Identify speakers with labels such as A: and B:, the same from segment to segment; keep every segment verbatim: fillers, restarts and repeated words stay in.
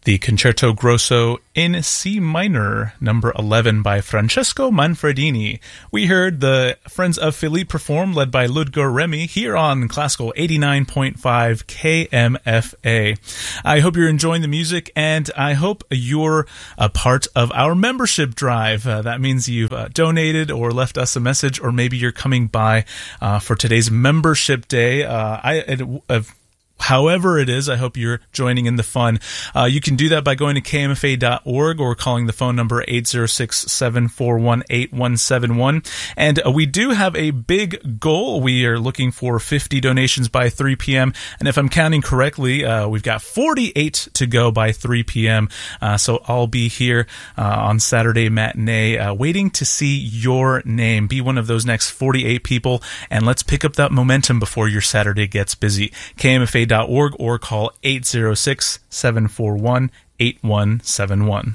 A: the Concerto Grosso in C minor, number eleven by Francesco Manfredini. We heard the Friends of Philippe perform, led by Ludger Remy, here on Classical eighty-nine point five K M F A. I hope you're enjoying the music, and I hope you're a part of our membership drive. Uh, that means you've uh, donated or left us a message, or maybe you're coming by uh, for today's membership day. Uh, I it, uh, However it is, I hope you're joining in the fun. Uh, you can do that by going to K M F A dot org or calling the phone number eight zero six, seven four one, eight one seven one. And uh, we do have a big goal. We are looking for fifty donations by three p.m. And if I'm counting correctly, uh, we've got forty-eight to go by three p.m. Uh, so I'll be here uh, on Saturday matinee uh, waiting to see your name. Be one of those next forty-eight people, and let's pick up that momentum before your Saturday gets busy. K M F A dot org or call eight zero six, seven four one, eight one seven one.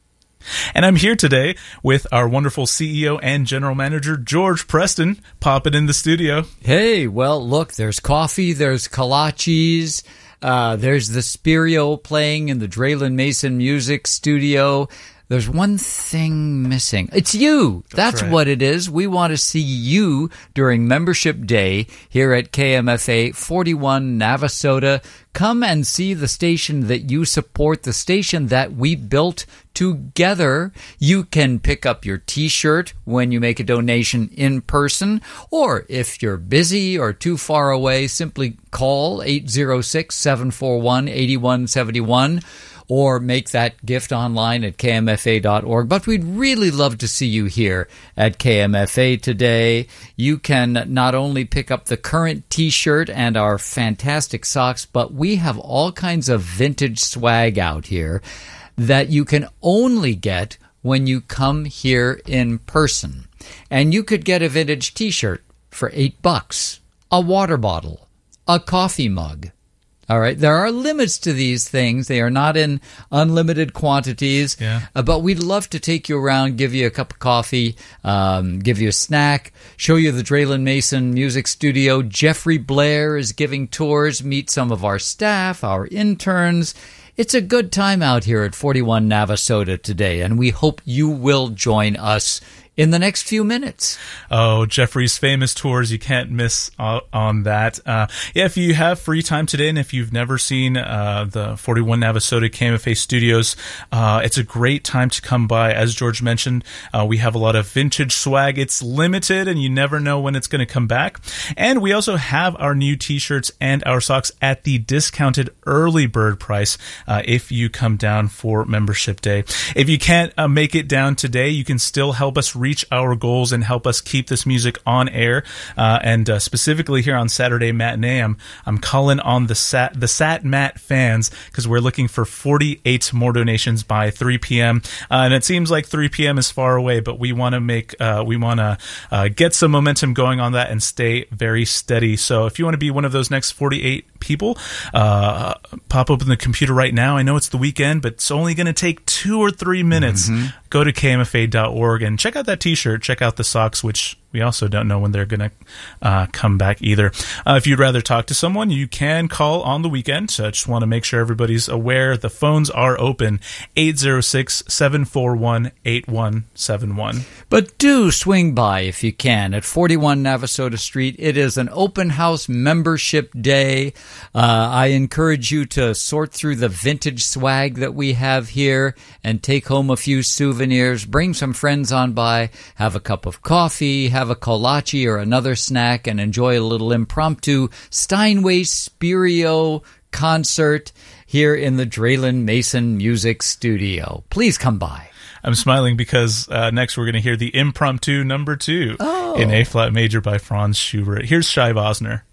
A: And I'm here today with our wonderful C E O and General Manager, George Preston, popping in the studio.
B: Hey, well, look, there's coffee, there's kolaches, uh, there's the Spirio playing in the Draylen Mason Music Studio. There's one thing missing. It's you. That's, That's right. What it is. We want to see you during Membership Day here at K M F A forty-one Navasota. Come and see the station that you support, the station that we built together. You can pick up your T-shirt when you make a donation in person, or if you're busy or too far away, simply call eight zero six, seven four one, eight one seven one. Or make that gift online at K M F A dot org. But we'd really love to see you here at K M F A today. You can not only pick up the current T-shirt and our fantastic socks, but we have all kinds of vintage swag out here that you can only get when you come here in person. And you could get a vintage T-shirt for eight bucks, a water bottle, a coffee mug. All right, there are limits to these things. They are not in unlimited quantities,
A: yeah.
B: uh, but we'd love to take you around, give you a cup of coffee, um, give you a snack, show you the Draylen Mason Music Studio. Jeffrey Blair is giving tours, meet some of our staff, our interns. It's a good time out here at forty-one Navasota today, and we hope you will join us in the next few minutes.
A: Oh, Jeffrey's famous tours. You can't miss uh, on that. Uh, yeah, if you have free time today, and if you've never seen uh, the forty-one Navasota K M F A studios, uh, it's a great time to come by. As George mentioned, uh, we have a lot of vintage swag. It's limited, and you never know when it's going to come back. And we also have our new T-shirts and our socks at the discounted early bird price uh, if you come down for membership day. If you can't uh, make it down today, you can still help us reach reach our goals and help us keep this music on air. Uh, and uh, specifically here on Saturday matinee, I'm, I'm calling on the Sat the Sat Mat fans because we're looking for forty-eight more donations by three p.m. Uh, and it seems like three p.m. is far away, but we want to make uh, we want to uh, get some momentum going on that and stay very steady. So if you want to be one of those next forty-eight people, uh, pop open the computer right now. I know it's the weekend, but it's only going to take two or three minutes. Mm-hmm. Go to K M F A dot org and check out that T-shirt. Check out the socks, which we also don't know when they're going to uh, come back either. Uh, if you'd rather talk to someone, you can call on the weekend. So I just want to make sure everybody's aware. The phones are open, eight zero six, seven four one, eight one seven one.
B: But do swing by if you can at forty-one Navasota Street. It is an open house membership day. Uh, I encourage you to sort through the vintage swag that we have here and take home a few souvenirs. Bring some friends on by, have a cup of coffee, have a kolache or another snack, and enjoy a little impromptu Steinway Spirio concert here in the Draylen Mason Music Studio. Please come by.
A: I'm smiling because uh, next we're going to hear the impromptu number two oh. in A-flat major by Franz Schubert. Here's Shai Vosner.